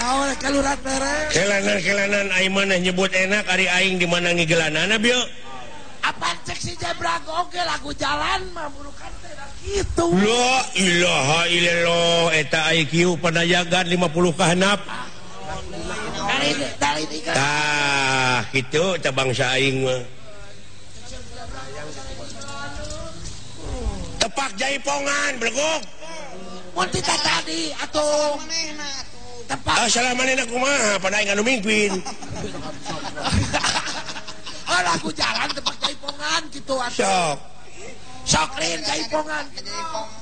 Kelanan aing maneh nyebut enak ari aing di mana ngigelanana bieu. Apaan cek si Jebrago oge lagu jalan mah burukan teh kitu. La ilaha illallah eta IQ panayagan 50 ka handap. Dari Tah kitu teh bangsa aing mah. Tepak jaipongan blegok. Mun tita tadi atuh tepak. Salah manehna kumaha pada aing anu mingpin. Oh lagu jalan tepak jaipongan gitu atuh. Sok lin jaipongan.